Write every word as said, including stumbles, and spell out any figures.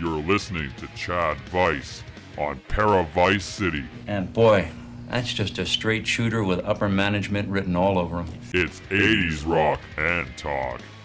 You're listening to Chad Vice on Para Vice City. And boy, that's just a straight shooter with upper management written all over him. It's eighties rock and talk.